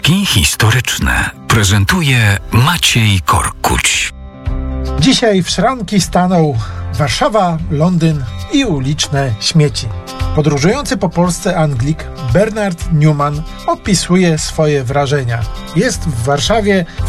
Wskazówki historyczne prezentuje Maciej Korkuć. Dzisiaj w szranki stanął Warszawa, Londyn i uliczne śmieci. Podróżujący po Polsce Anglik Bernard Newman opisuje swoje wrażenia. Jest w Warszawie w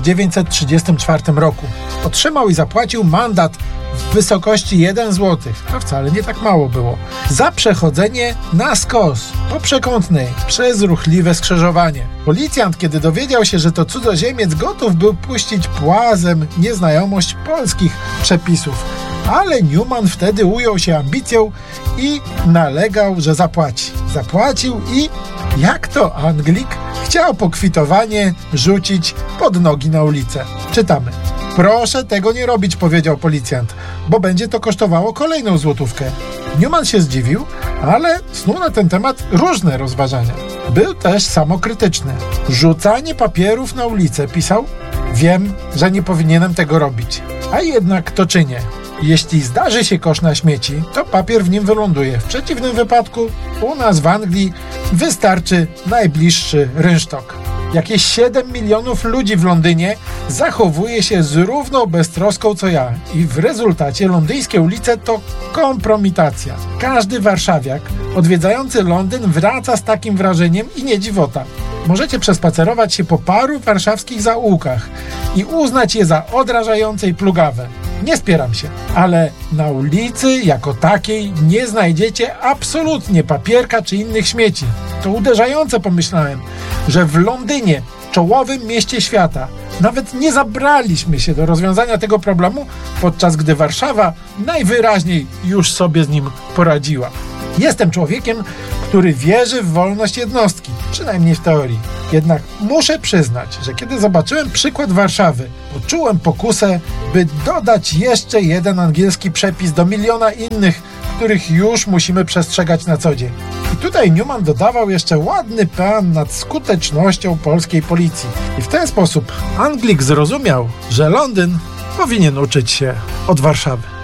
1934 roku. Otrzymał i zapłacił mandat w wysokości 1 zł, to wcale nie tak mało było, za przechodzenie na skos po przekątnej przez ruchliwe skrzyżowanie. Policjant, kiedy dowiedział się, że to cudzoziemiec, gotów był puścić płazem nieznajomość polskich przepisów. Ale Newman wtedy ujął się ambicją i nalegał, że zapłaci. Zapłacił i, jak to Anglik, chciał pokwitowanie rzucić pod nogi na ulicę. Czytamy. Proszę tego nie robić, powiedział policjant, bo będzie to kosztowało kolejną złotówkę. Newman się zdziwił, ale snuł na ten temat różne rozważania. Był też samokrytyczny. Rzucanie papierów na ulicę, pisał. Wiem, że nie powinienem tego robić, a jednak to czynię. Jeśli zdarzy się kosz na śmieci, to papier w nim wyląduje. W przeciwnym wypadku u nas w Anglii wystarczy najbliższy rynsztok. Jakieś 7 milionów ludzi w Londynie zachowuje się z równą beztroską co ja i w rezultacie londyńskie ulice to kompromitacja. Każdy warszawiak odwiedzający Londyn wraca z takim wrażeniem i nie dziwota. Możecie przespacerować się po paru warszawskich zaułkach i uznać je za odrażające i plugawe. Nie spieram się, ale na ulicy jako takiej nie znajdziecie absolutnie papierka czy innych śmieci. To uderzające, pomyślałem, że w Londynie, czołowym mieście świata, nawet nie zabraliśmy się do rozwiązania tego problemu, podczas gdy Warszawa najwyraźniej już sobie z nim poradziła. Jestem człowiekiem, który wierzy w wolność jednostki, przynajmniej w teorii. Jednak muszę przyznać, że kiedy zobaczyłem przykład Warszawy, poczułem pokusę, by dodać jeszcze jeden angielski przepis do miliona innych, których już musimy przestrzegać na co dzień. I tutaj Newman dodawał jeszcze ładny pean nad skutecznością polskiej policji. I w ten sposób Anglik zrozumiał, że Londyn powinien uczyć się od Warszawy.